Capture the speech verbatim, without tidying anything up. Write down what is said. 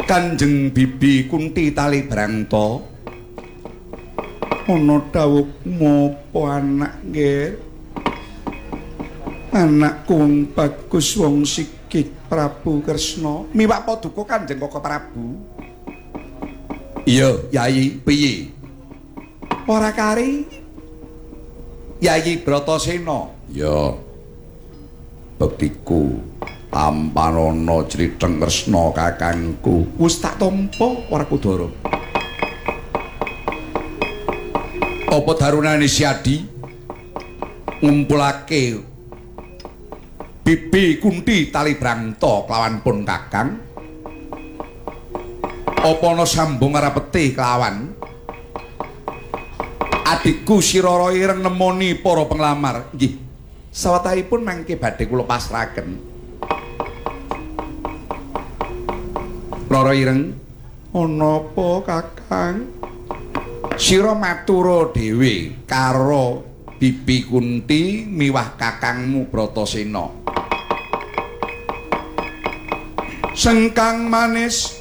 Kanjeng Bibi Kunti Talibrangta ana dawuh mopo anak nggih anakku wong bagus wong sikik Prabu Kresna miwak paduka Kanjeng Koko Prabu. Iya Yayi piye ora kari Yayi Bratasena. Ya bektiku Tampanana Criteng Kresna kakangku wis tak tampa Werkudara. Apa darunane Siadi ngumpulake Bibi Kunti Talibrangta kelawan pun kakang? Apa ana sambung arepete kelawan adikku Sirara Ireng nemoni para penglamar? Nggih, sawetahipun mangke badhe kula pasrahaken. Rara Ireng, ana apa kakang? Sira matura dhewe karo Bibi Kunti miwah kakangmu Bratasena. Sengkang manis